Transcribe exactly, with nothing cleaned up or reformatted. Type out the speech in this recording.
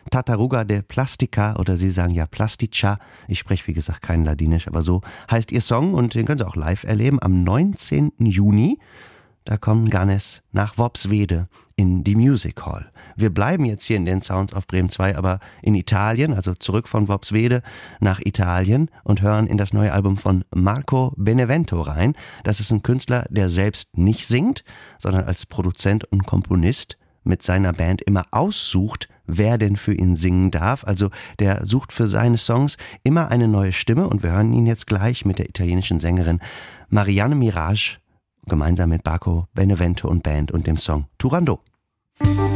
Tartaruga de Plastica oder sie sagen ja Plastica. Ich spreche wie gesagt kein Ladinisch, aber so heißt ihr Song und den können Sie auch live erleben am neunzehnten Juni. Da kommen Gannes nach Worpswede in die Music Hall. Wir bleiben jetzt hier in den Sounds auf Bremen zwei, aber in Italien, also zurück von Worpswede nach Italien und hören in das neue Album von Marco Benevento rein. Das ist ein Künstler, der selbst nicht singt, sondern als Produzent und Komponist mit seiner Band immer aussucht, wer denn für ihn singen darf. Also der sucht für seine Songs immer eine neue Stimme und wir hören ihn jetzt gleich mit der italienischen Sängerin Marianne Mirage gemeinsam mit Marco Benevento und Band und dem Song Turandot.